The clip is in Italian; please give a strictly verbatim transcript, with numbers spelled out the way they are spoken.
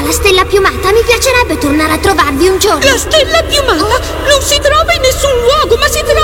la stella piumata, mi piacerebbe tornare a trovarvi un giorno. La stella piumata non si trova in nessun luogo, ma si trova